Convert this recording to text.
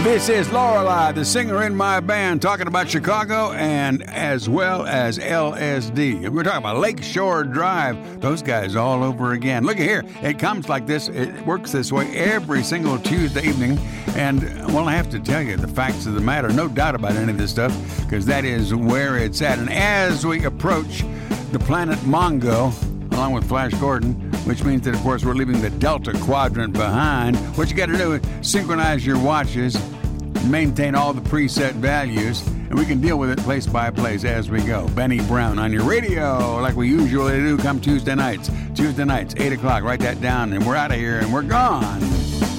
This is Lorelei, the singer in my band, talking about Chicago and as well as LSD. We're talking about Lakeshore Drive. Those guys all over again. Look at here. It comes like this. It works this way every single Tuesday evening. And, well, I have to tell you the facts of the matter. No doubt about any of this stuff, because that is where it's at. And as we approach the planet Mongo, along with Flash Gordon, which means that, of course, we're leaving the Delta Quadrant behind. What you got to do is synchronize your watches, maintain all the preset values, and we can deal with it place by place as we go. Benny Brown on your radio, like we usually do, come Tuesday nights, 8 o'clock. Write that down, and we're out of here, and we're gone.